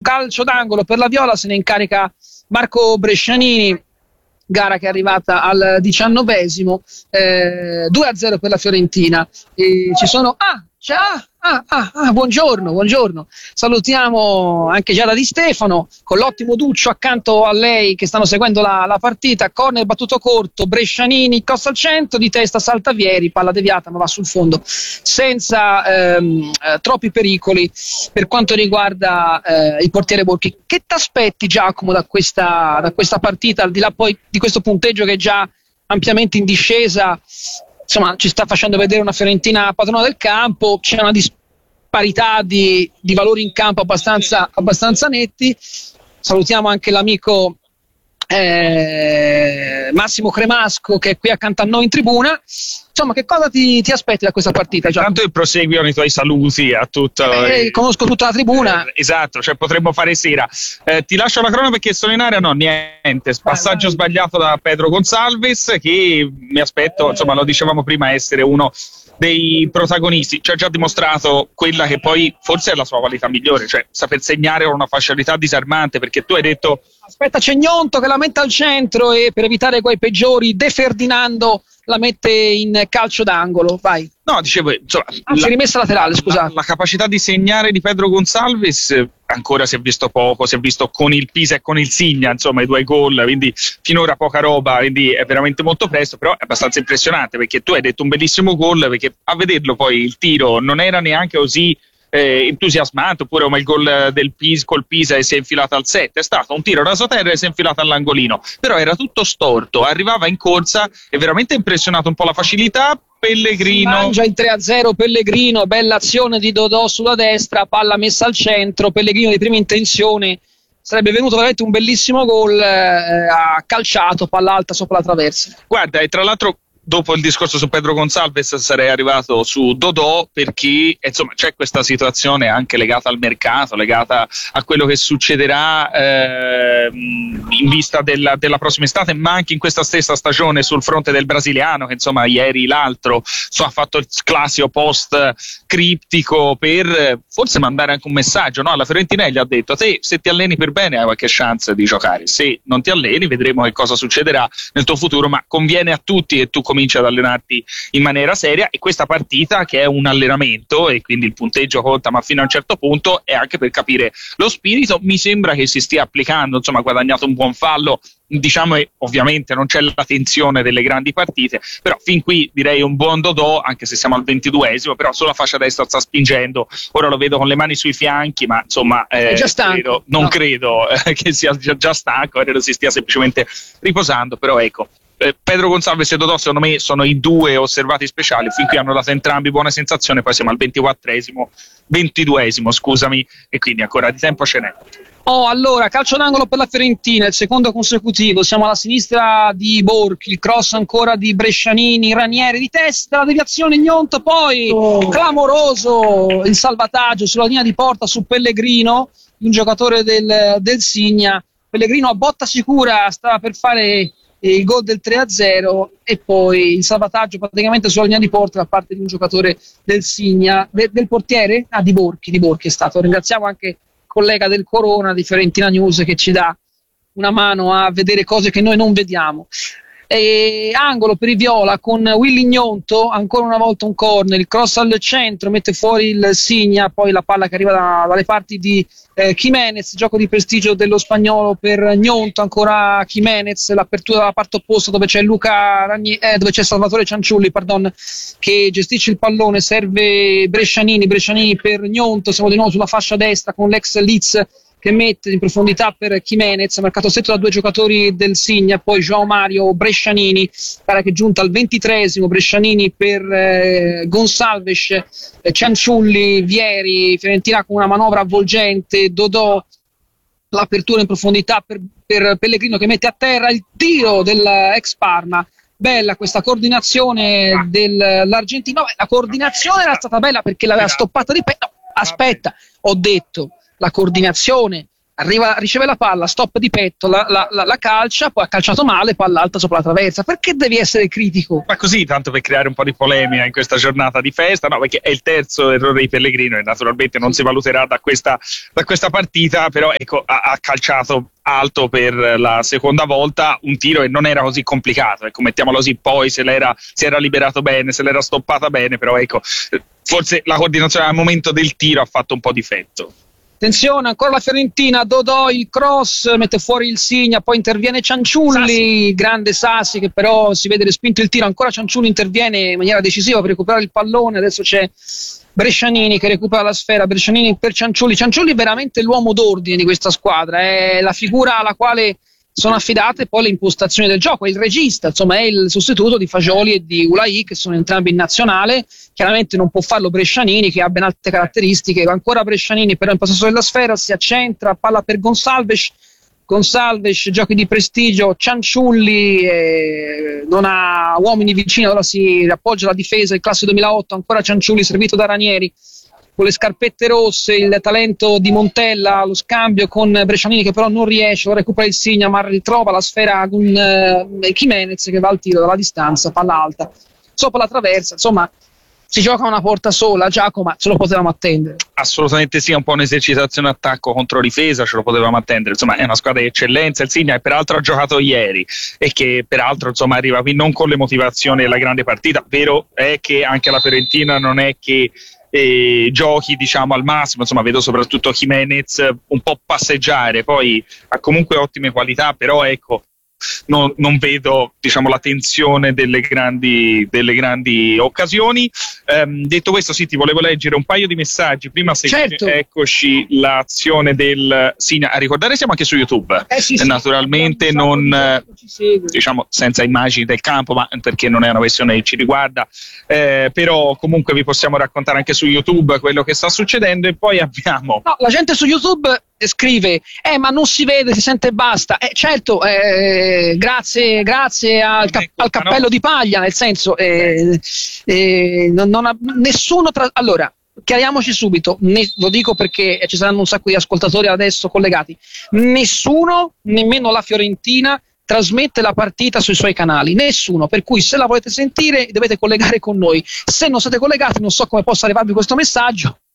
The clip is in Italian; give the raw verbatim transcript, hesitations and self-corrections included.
calcio d'angolo per la Viola, se ne incarica Marco Brescianini, gara che è arrivata al diciannovesimo, eh, due a zero per la Fiorentina. E ci sono ah, ciao, ah, ah, ah, buongiorno, buongiorno. Salutiamo anche Giada Di Stefano con l'ottimo Duccio accanto a lei che stanno seguendo la, la partita. Corner battuto corto, Brescianini cross al centro, di testa salta Vieri, palla deviata ma va sul fondo senza ehm, eh, troppi pericoli per quanto riguarda eh, il portiere Borchi. Che ti aspetti, Giacomo, da questa, da questa partita, al di là poi di questo punteggio che è già ampiamente in discesa? Insomma, ci sta facendo vedere una Fiorentina padrona del campo, c'è una disparità di, di valori in campo abbastanza, abbastanza netti. Salutiamo anche l'amico eh, Massimo Cremasco che è qui accanto a noi in tribuna. Insomma, che cosa ti, ti aspetti da questa partita? Tanto che proseguono i tuoi saluti a tutta eh, il... conosco tutta la tribuna. Eh, esatto, cioè potremmo fare sera. Eh, ti lascio la cronaca perché sono in area. No, niente, passaggio vai, vai. sbagliato da Pedro Gonçalves, che mi aspetto, insomma, lo dicevamo prima, essere uno dei protagonisti. Ci ha già dimostrato quella che poi forse è la sua qualità migliore, cioè saper segnare con una facilità disarmante, perché tu hai detto aspetta, c'è Gnonto che la mette al centro e per evitare guai peggiori De Ferdinando la mette in calcio d'angolo. Vai. No, dicevo, insomma, anzi, la, rimessa laterale, scusa. La, la capacità di segnare di Pedro Gonçalves ancora si è visto poco, si è visto con il Pisa e con il Signa, insomma, i due gol, quindi finora poca roba, quindi è veramente molto presto, però è abbastanza impressionante, perché tu hai detto un bellissimo gol, perché a vederlo poi il tiro non era neanche così Eh, entusiasmante, oppure come il gol del Pisa, col Pisa e si è infilato al sette, è stato un tiro rasoterra e si è infilato all'angolino, però era tutto storto, arrivava in corsa e veramente impressionato un po' la facilità. Pellegrino si mangia il tre a zero Pellegrino, bella azione di Dodò sulla destra, palla messa al centro, Pellegrino di prima intenzione, sarebbe venuto veramente un bellissimo gol, eh, ha calciato, palla alta sopra la traversa. Guarda, e tra l'altro dopo il discorso su Pedro Gonçalves sarei arrivato su Dodò, perché insomma c'è questa situazione anche legata al mercato, legata a quello che succederà eh, in vista della, della prossima estate, ma anche in questa stessa stagione sul fronte del brasiliano, che insomma ieri l'altro so, ha fatto il classico post criptico per forse mandare anche un messaggio, no? Alla Fiorentina gli ha detto: te se ti alleni per bene hai qualche chance di giocare, se non ti alleni vedremo che cosa succederà nel tuo futuro, ma conviene a tutti che tu comincia ad allenarti in maniera seria, e questa partita, che è un allenamento e quindi il punteggio conta ma fino a un certo punto, è anche per capire lo spirito. Mi sembra che si stia applicando, insomma ha guadagnato un buon fallo, diciamo, e ovviamente non c'è la tensione delle grandi partite, però fin qui direi un buon Dodò, anche se siamo al ventiduesimo, però sulla fascia destra sta spingendo, ora lo vedo con le mani sui fianchi, ma insomma eh, è già stanco. Credo, non no. credo eh, che sia già, già stanco, credo si stia semplicemente riposando, però ecco, Eh, Pedro Gonçalves e Dodò secondo me sono i due osservati speciali, fin qui hanno dato entrambi buone sensazioni, poi siamo al ventiquattresimo, ventiduesimo scusami, e quindi ancora di tempo ce n'è. Oh, allora, calcio d'angolo per la Fiorentina, il secondo consecutivo, siamo alla sinistra di Borchi, il cross ancora di Brescianini, Ranieri di testa, la deviazione Gnonto, poi oh. clamoroso il salvataggio sulla linea di porta su Pellegrino, un giocatore del, del Signa. Pellegrino a botta sicura stava per fare il gol del tre a zero e poi il salvataggio praticamente sulla linea di porta da parte di un giocatore del Signa, de, del portiere? Ah, di Borchi, di Borchi è stato. Ringraziamo anche il collega del Corona di Fiorentina News che ci dà una mano a vedere cose che noi non vediamo. E angolo per i Viola con Willy Gnonto, ancora una volta un corner, il cross al centro, mette fuori il Signa, poi la palla che arriva da, dalle parti di eh, Jimenez, gioco di prestigio dello spagnolo per Gnonto, ancora Jimenez, l'apertura dalla parte opposta dove c'è Luca Ragni- eh, dove c'è Salvatore Cianciulli, pardon, che gestisce il pallone, serve Brescianini, Brescianini per Gnonto, siamo di nuovo sulla fascia destra con l'ex Leeds che mette in profondità per Jimenez, marcato stretto da due giocatori del Signa, poi João Mario, Brescianini, pare che è giunta al ventitreesimo, Brescianini per eh, Gonçalves, eh, Cianciulli, Vieri, Fiorentina con una manovra avvolgente, Dodò, l'apertura in profondità per, per Pellegrino che mette a terra, il tiro dell'ex Parma. Bella questa coordinazione dell'argentino, la coordinazione era stata bella perché l'aveva stoppata di pe- no, aspetta, ho detto la coordinazione arriva, riceve la palla, stop di petto, la, la, la, la calcia, poi ha calciato male, palla alta sopra la traversa. Perché devi essere critico? Ma così, tanto per creare un po' di polemica in questa giornata di festa, no, perché è il terzo errore di Pellegrino e naturalmente non si valuterà da questa, da questa partita, però ecco, ha, ha calciato alto per la seconda volta un tiro e non era così complicato, ecco, mettiamolo così, poi se l'era, si era liberato bene, se l'era stoppata bene, però ecco, forse la coordinazione al momento del tiro ha fatto un po' difetto. Attenzione, ancora la Fiorentina, Dodò, il cross, mette fuori il Signa, poi interviene Cianciulli, Sassi. Grande Sassi che però si vede respinto il tiro, ancora Cianciulli interviene in maniera decisiva per recuperare il pallone, adesso c'è Brescianini che recupera la sfera, Brescianini per Cianciulli, Cianciulli è veramente l'uomo d'ordine di questa squadra, è la figura alla quale sono affidate poi le impostazioni del gioco, è il regista, insomma è il sostituto di Fagioli e di Ulai che sono entrambi in nazionale, chiaramente non può farlo Brescianini che ha ben altre caratteristiche, ancora Brescianini però in possesso della sfera, si accentra, palla per Gonsalves, Gonsalves, giochi di prestigio, Cianciulli eh, non ha uomini vicini, allora si appoggia alla difesa, il classe duemilaotto, ancora Cianciulli servito da Ranieri con le scarpette rosse, il talento di Montella, lo scambio con Brescianini che però non riesce, lo recupera il Signa ma ritrova la sfera con eh, Jimenez che va al tiro dalla distanza, palla alta sopra la traversa, insomma si gioca una porta sola, Giacomo, ce lo potevamo attendere. Assolutamente sì, è un po' un'esercitazione attacco contro difesa, ce lo potevamo attendere, insomma è una squadra di eccellenza, il Signa e peraltro ha giocato ieri e che peraltro insomma arriva qui non con le motivazioni della grande partita, vero è che anche la Fiorentina non è che eh, giochi diciamo al massimo, insomma vedo soprattutto Jimenez un po' passeggiare, poi ha comunque ottime qualità, però ecco Non, non vedo diciamo la tensione delle grandi, delle grandi occasioni. Um, detto questo, sì, ti volevo leggere un paio di messaggi prima se certo. Eccoci l'azione del Signa, a ricordare siamo anche su YouTube eh sì, e sì, naturalmente sì, non diciamo senza immagini del campo, ma perché non è una questione che ci riguarda, eh, però comunque vi possiamo raccontare anche su YouTube quello che sta succedendo. E poi abbiamo no, la gente su YouTube scrive eh ma non si vede, si sente e basta, eh, certo eh, grazie, grazie al, cap- al cappello no? di paglia, nel senso eh, eh, non, non ha, nessuno tra- allora chiariamoci subito, ne- lo dico perché ci saranno un sacco di ascoltatori adesso collegati, nessuno, nemmeno la Fiorentina trasmette la partita sui suoi canali, nessuno, per cui se la volete sentire dovete collegare con noi, se non siete collegati non so come possa arrivarvi questo messaggio,